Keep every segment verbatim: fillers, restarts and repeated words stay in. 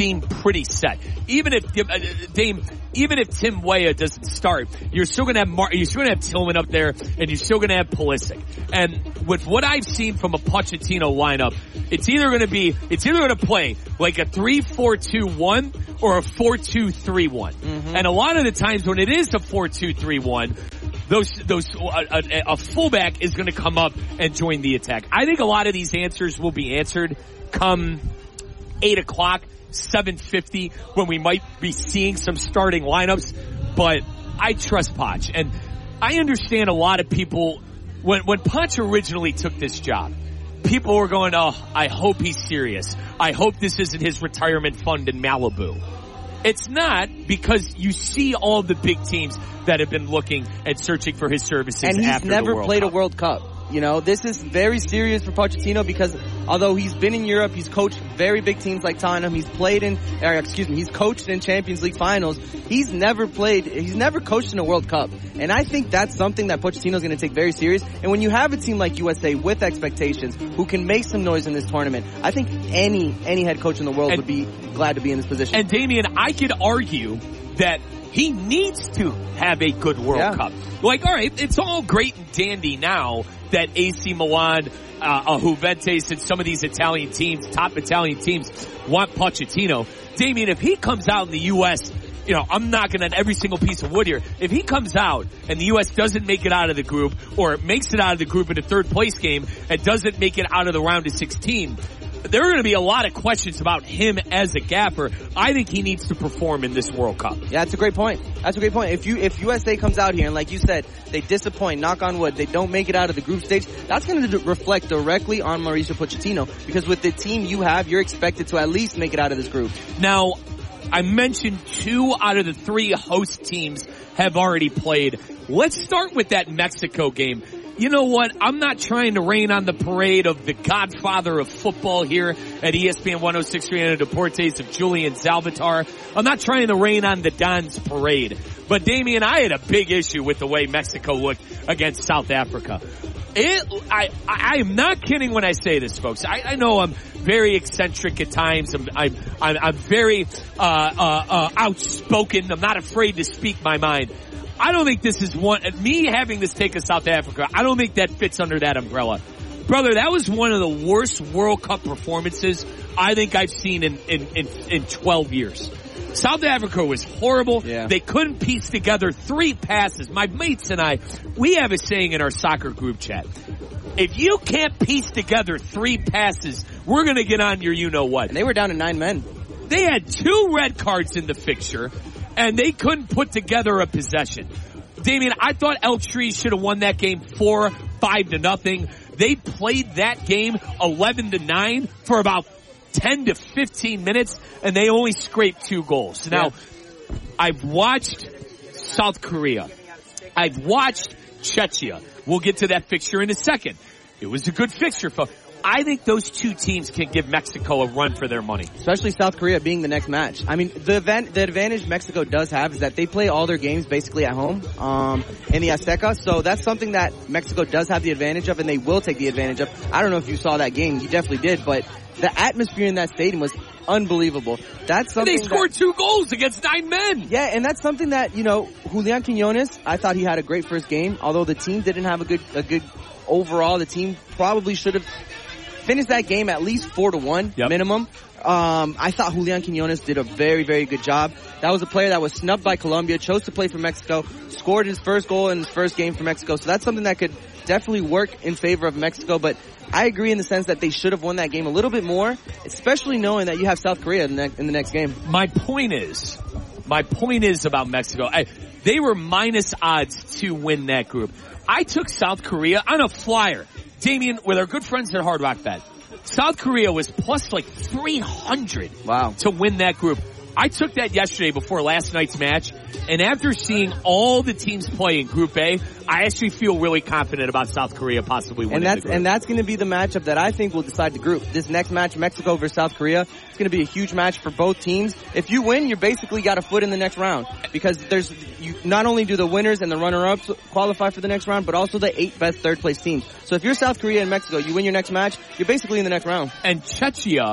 seem pretty set. Even if uh, Dame, even if Tim Weah doesn't start, you're still going to have Mar- you're still going to have Tillman up there, and you're still going to have Pulisic. And with what I've seen from a Pochettino lineup, it's either going to be it's either going to play like a three four two one or a four two three one. Mm-hmm. And a lot of the times when it is a four two three one, those those uh, a, a fullback is going to come up and join the attack. I think a lot of these answers will be answered come eight o'clock, seven fifty, when we might be seeing some starting lineups. But I trust Poch, and I understand a lot of people when when Poch originally took this job. People were going, oh, I hope he's serious. I hope this isn't his retirement fund in Malibu. It's not, because you see all the big teams that have been looking and searching for his services after the World Cup. And he's never played a World Cup. You know, this is very serious for Pochettino because although he's been in Europe, he's coached very big teams like Tottenham, he's played in, or excuse me, he's coached in Champions League finals. He's never played, he's never coached in a World Cup. And I think that's something that Pochettino's going to take very serious. And when you have a team like U S A with expectations who can make some noise in this tournament, I think any, any head coach in the world and, would be glad to be in this position. And Damian, I could argue that he needs to have a good World yeah. Cup. Like, all right, it's all great and dandy now that A C Milan, uh, Juventus, and some of these Italian teams, top Italian teams, want Pochettino. Damian, if he comes out in the U S, you know, I'm knocking on every single piece of wood here. If he comes out and the U S doesn't make it out of the group, or makes it out of the group in a third place game and doesn't make it out of the round of sixteen, there are going to be a lot of questions about him as a gaffer. I think he needs to perform in this World Cup. Yeah, that's a great point. That's a great point. If you, if U S A comes out here and like you said, they disappoint, knock on wood, they don't make it out of the group stage, that's going to reflect directly on Mauricio Pochettino, because with the team you have, you're expected to at least make it out of this group. Now, I mentioned two out of the three host teams have already played. Let's start with that Mexico game. You know what? I'm not trying to rain on the parade of the godfather of football here at E S P N one oh six point three Deportes of Julian Zalvitar. I'm not trying to rain on the Don's parade. But Damian, I had a big issue with the way Mexico looked against South Africa. It, I, I am not kidding when I say this, folks. I, I know I'm very eccentric at times. I'm, I'm, I'm, I'm very, uh, uh, uh, outspoken. I'm not afraid to speak my mind. I don't think this is one, me having this take of South Africa, I don't think that fits under that umbrella. Brother, that was one of the worst World Cup performances I think I've seen in, in, in, in twelve years. South Africa was horrible. Yeah. They couldn't piece together three passes. My mates and I, we have a saying in our soccer group chat. If you can't piece together three passes, we're going to get on your you-know-what. And they were down to nine men. They had two red cards in the fixture, and they couldn't put together a possession. Damian, I thought Elstree should have won that game four, five to nothing. They played that game eleven to nine for about ten to fifteen minutes, and they only scraped two goals. Now, yeah. I've watched South Korea. I've watched Czechia. We'll get to that fixture in a second. It was a good fixture, folks. I think those two teams can give Mexico a run for their money. Especially South Korea being the next match. I mean, the event, the advantage Mexico does have is that they play all their games basically at home, um, in the Azteca. So that's something that Mexico does have the advantage of, and they will take the advantage of. I don't know if you saw that game. You definitely did, but the atmosphere in that stadium was unbelievable. That's something They scored that, two goals against nine men. Yeah, and that's something that, you know, Julian Quiñones, I thought he had a great first game, although the team didn't have a good, a good overall. The team probably should have finished that game at least four to one yep. minimum. Um, I thought Julian Quiñones did a very, very good job. That was a player that was snubbed by Colombia, chose to play for Mexico, scored his first goal in his first game for Mexico. So that's something that could definitely work in favor of Mexico. But I agree in the sense that they should have won that game a little bit more, especially knowing that you have South Korea in the, ne- in the next game. My point is, my point is about Mexico. I, they were minus odds to win that group. I took South Korea on a flyer. Damian, with our good friends at Hard Rock Bet, South Korea was plus like three hundred wow. to win that group. I took that yesterday before last night's match, and after seeing all the teams play in Group A, I actually feel really confident about South Korea possibly winning and that's, the group. And that's going to be the matchup that I think will decide the group. This next match, Mexico versus South Korea, it's going to be a huge match for both teams. If you win, you basically got a foot in the next round, because there's you not only do the winners and the runner-ups qualify for the next round, but also the eight best third-place teams. So if you're South Korea and Mexico, you win your next match, you're basically in the next round. And Czechia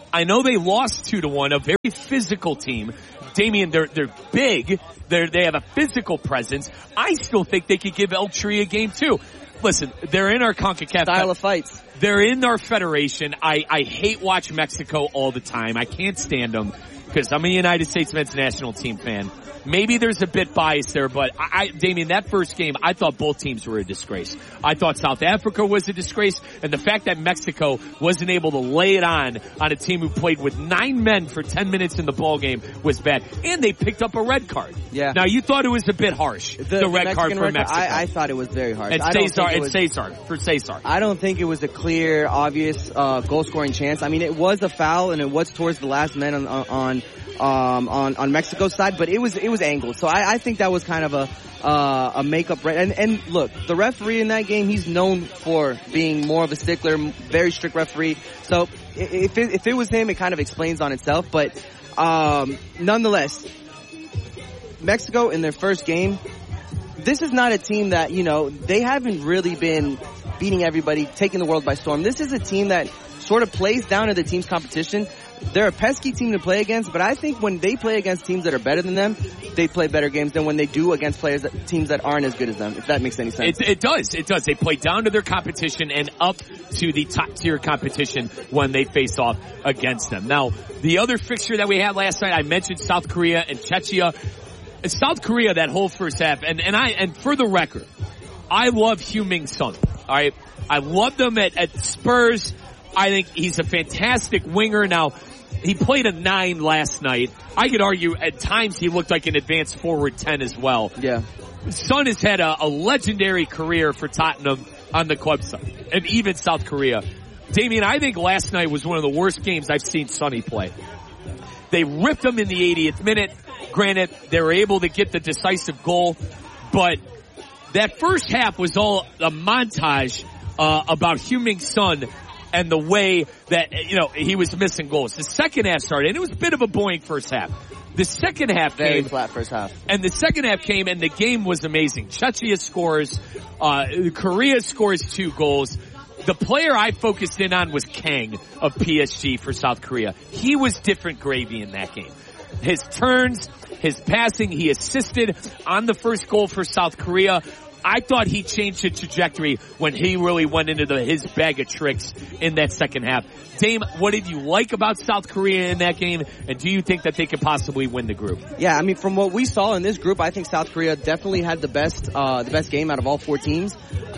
I know they lost two to one, a very physical team. Damian, they're, they're big. They're, they have a physical presence. I still think they could give El Tri a game too. Listen, they're in our CONCACAF. Style of fights. They're in our federation. I, I hate watch Mexico all the time. I can't stand them because I'm a United States men's national team fan. Maybe there's a bit bias there, but I, I, Damien, that first game, I thought both teams were a disgrace. I thought South Africa was a disgrace, and the fact that Mexico wasn't able to lay it on on a team who played with nine men for ten minutes in the ball game was bad. And they picked up a red card. Yeah. Now, you thought it was a bit harsh, the, the, the red card for record, Mexico. I, I thought it was very harsh. And I don't Cesar, think it and was, Cesar, for Cesar. I don't think it was a clear, obvious uh, goal-scoring chance. I mean, it was a foul, and it was towards the last man on on um, on, on Mexico's side, but it was it was angled. So I, I think that was kind of a uh, a makeup. Re- and, and look, the referee in that game, he's known for being more of a stickler, very strict referee. So if it, if it was him, it kind of explains on itself. But um, nonetheless, Mexico in their first game, this is not a team that, you know, they haven't really been beating everybody, taking the world by storm. This is a team that sort of plays down to the team's competition. They're a pesky team to play against, but I think when they play against teams that are better than them, they play better games than when they do against players that, teams that aren't as good as them, if that makes any sense. It, it does. It does. They play down to their competition and up to the top tier competition when they face off against them. Now, the other fixture that we had last night, I mentioned South Korea and Czechia. South Korea, that whole first half, and, and I, and for the record, I love Heung-min Son. Alright? I love them at, at Spurs. I think he's a fantastic winger. Now, he played a nine last night. I could argue at times he looked like an advanced forward ten as well. Yeah. Son has had a, a legendary career for Tottenham on the club side, and even South Korea. Damien, I think last night was one of the worst games I've seen Sonny play. They ripped him in the eightieth minute. Granted, they were able to get the decisive goal, but that first half was all a montage uh, about Heung-min Son and the way that, you know, he was missing goals. The second half started, and it was a bit of a boring first half. The second half Very came. flat first half. And the second half came, and the game was amazing. Czechia scores. Uh, Korea scores two goals. The player I focused in on was Kang of P S G for South Korea. He was different gravy in that game. His turns, his passing, he assisted on the first goal for South Korea. I thought he changed the trajectory when he really went into the, his bag of tricks in that second half. Dame, what did you like about South Korea in that game, and do you think that they could possibly win the group? Yeah, I mean, from what we saw in this group, I think South Korea definitely had the best, uh, the best game out of all four teams.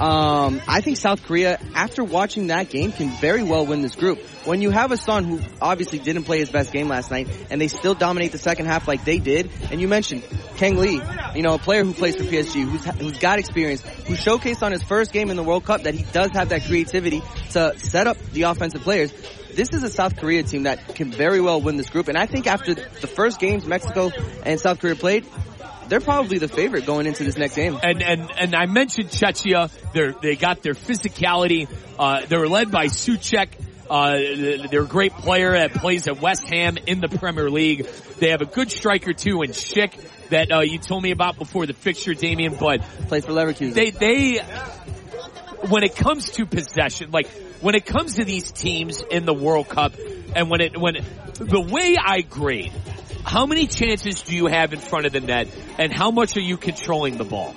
Um, I think South Korea, after watching that game, can very well win this group. When you have a Son who obviously didn't play his best game last night, and they still dominate the second half like they did, and you mentioned Kang Lee, you know, a player who plays for P S G, who's, who's got experience, who showcased on his first game in the World Cup that he does have that creativity to set up the offensive players. This is a South Korea team that can very well win this group, and I think after the first games Mexico and South Korea played, they're probably the favorite going into this next game. And and and I mentioned Czechia. They they got their physicality. Uh, they were led by Souček. Uh, they're a great player that plays at West Ham in the Premier League. They have a good striker too in Schick that uh, you told me about before the fixture, Damien. But plays for Leverkusen. They they when it comes to possession, like when it comes to these teams in the World Cup, and when it when it, the way I grade. How many chances do you have in front of the net, and how much are you controlling the ball?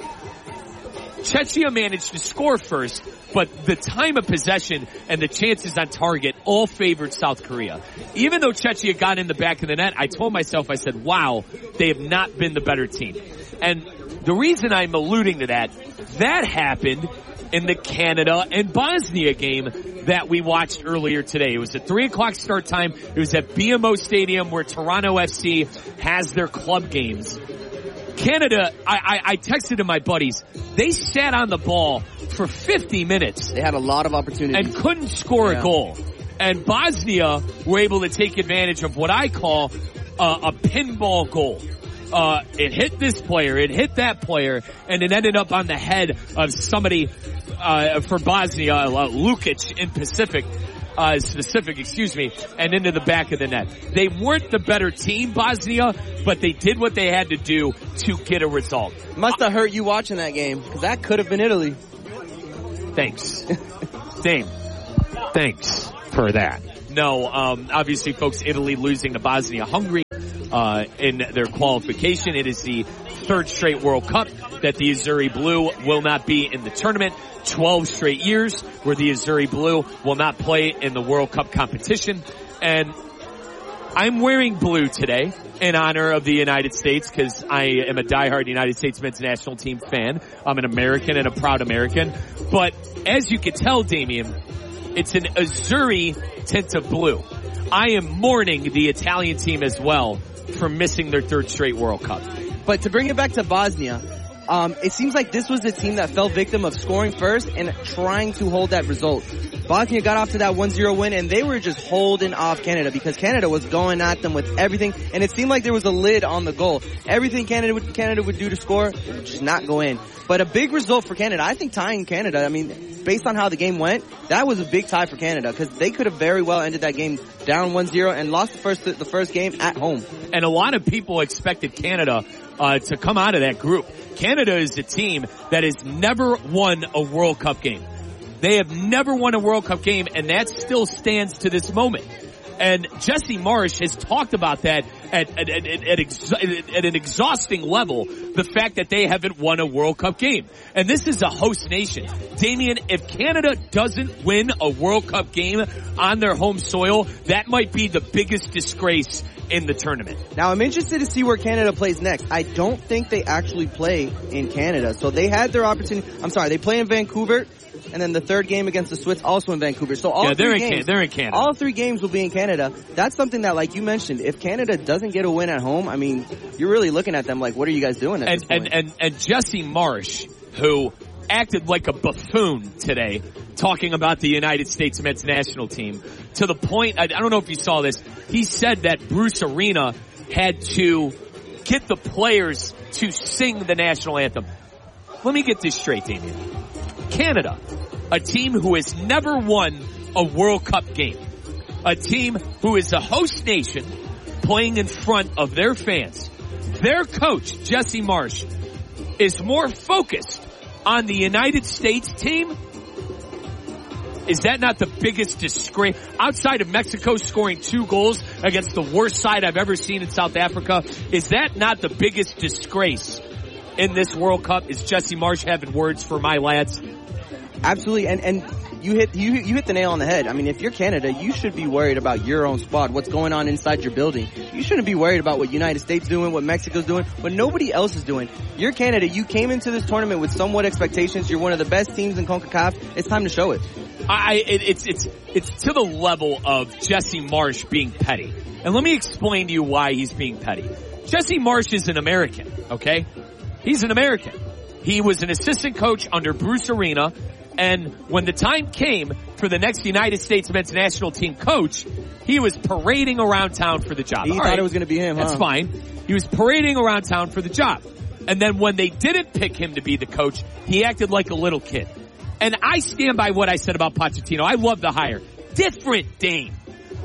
Czechia managed to score first, but the time of possession and the chances on target all favored South Korea. Even though Czechia got in the back of the net, I told myself, I said, wow, they have not been the better team. And the reason I'm alluding to that, that happened in the Canada and Bosnia game that we watched earlier today. It was a three o'clock start time. It was at B M O Stadium where Toronto F C has their club games. Canada, I, I, I texted to my buddies, they sat on the ball for fifty minutes. They had a lot of opportunities. And couldn't score yeah. a goal. And Bosnia were able to take advantage of what I call uh, a pinball goal. Uh, it hit this player, it hit that player, and it ended up on the head of somebody, uh, for Bosnia, uh, Lukic in Pacific, uh, specific, excuse me, and into the back of the net. They weren't the better team, Bosnia, but they did what they had to do to get a result. Must have hurt you watching that game, because that could have been Italy. Thanks. Dame, thanks for that. no. Um, obviously, folks, Italy losing to Bosnia-Hungary uh, in their qualification. It is the third straight World Cup that the Azzurri Blue will not be in the tournament. twelve straight years where the Azzurri Blue will not play in the World Cup competition. And I'm wearing blue today in honor of the United States because I am a diehard United States men's national team fan. I'm an American and a proud American. But as you can tell, Damian, it's an Azzurri tint of blue. I am mourning the Italian team as well for missing their third straight World Cup. But to bring it back to Bosnia, Um, it seems like this was a team that fell victim of scoring first and trying to hold that result. Bosnia got off to that one zero win and they were just holding off Canada because Canada was going at them with everything, and it seemed like there was a lid on the goal. Everything Canada would, Canada would do to score would just not go in. But a big result for Canada. I think tying Canada, I mean, based on how the game went, that was a big tie for Canada because they could have very well ended that game down one zero and lost the first the first game at home. And a lot of people expected Canada uh, to come out of that group. Canada is a team that has never won a World Cup game. They have never won a World Cup game, and that still stands to this moment. And Jesse Marsch has talked about that at, at, at, at, ex- at an exhausting level, the fact that they haven't won a World Cup game. And this is a host nation. Damian, if Canada doesn't win a World Cup game on their home soil, that might be the biggest disgrace in the tournament. Now, I'm interested to see where Canada plays next. I don't think they actually play in Canada. So they had their opportunity. I'm sorry, they play in Vancouver. And then the third game against the Swiss also in Vancouver. So all yeah, they're three in games, Can- they're in Canada. All three games will be in Canada. That's something that, like you mentioned, if Canada doesn't get a win at home, I mean, you're really looking at them like, what are you guys doing at and, this point? And, and, and Jesse Marsch, who acted like a buffoon today, talking about the United States men's national team, to the point, I, I don't know if you saw this, he said that Bruce Arena had to get the players to sing the national anthem. Let me get this straight, Damian. Canada, a team who has never won a World Cup game, a team who is a host nation playing in front of their fans. Their coach, Jesse Marsch, is more focused on the United States team. Is that not the biggest disgrace? Outside of Mexico scoring two goals against the worst side I've ever seen in South Africa, is that not the biggest disgrace in this World Cup? Is Jesse Marsch having words for my lads? Absolutely, and and you hit you you hit the nail on the head. I mean, if you're Canada, you should be worried about your own squad, what's going on inside your building. You shouldn't be worried about what United States doing, what Mexico's doing, what nobody else is doing. You're Canada. You came into this tournament with somewhat expectations. You're one of the best teams in CONCACAF. It's time to show it. I it, it's it's it's to the level of Jesse Marsch being petty. And let me explain to you why he's being petty. Jesse Marsch is an American, okay? He's an American. He was an assistant coach under Bruce Arena. And when the time came for the next United States men's national team coach, he was parading around town for the job. He All thought right, it was going to be him, That's huh? fine. He was parading around town for the job. And then when they didn't pick him to be the coach, he acted like a little kid. And I stand by what I said about Pochettino. I love the hire. Different, Dane.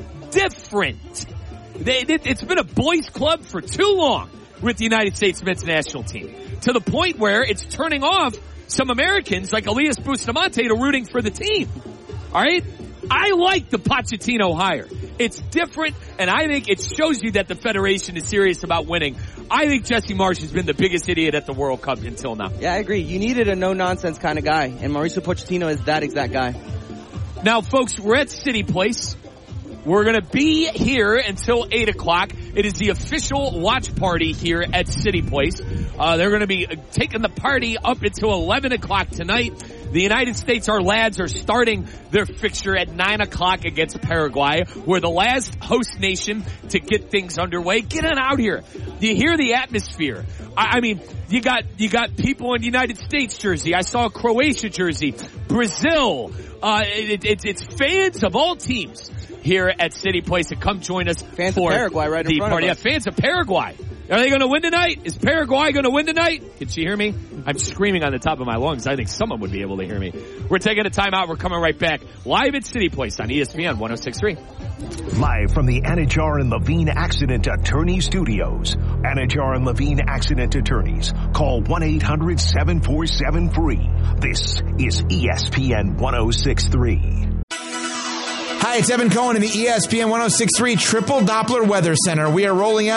Different. They, it, it's been a boys' club for too long with the United States men's national team, to the point where it's turning off some Americans like Elias Bustamante to rooting for the team. All right? I like the Pochettino hire. It's different, and I think it shows you that the Federation is serious about winning. I think Jesse Marsch has been the biggest idiot at the World Cup until now. Yeah, I agree. You needed a no-nonsense kind of guy, and Mauricio Pochettino is that exact guy. Now, folks, we're at City Place. We're going to be here until eight o'clock. It is the official watch party here at City Place. Uh, they're going to be taking the party up until eleven o'clock tonight. The United States, our lads, are starting their fixture at nine o'clock against Paraguay. We're the last host nation to get things underway. Get on out here. Do you hear the atmosphere? I, I mean, you got, you got people in United States jersey. I saw a Croatia jersey. Brazil. Uh, it, it, it's fans of all teams here at City Place to come join us fans for of Paraguay right in the front party. of us. Yeah, fans of Paraguay. Are they going to win tonight? Is Paraguay going to win tonight? Can she hear me? I'm screaming on the top of my lungs. I think someone would be able to hear me. We're taking a timeout. We're coming right back live at City Place on E S P N one oh six point three. Live from the Anajar and Levine Accident Attorney Studios. Anajar and Levine Accident Attorneys. Call one eight hundred seven four seven free. This is E S P N one oh six point three. Hi, it's Evan Cohen in the E S P N one oh six point three Triple Doppler Weather Center. We are rolling out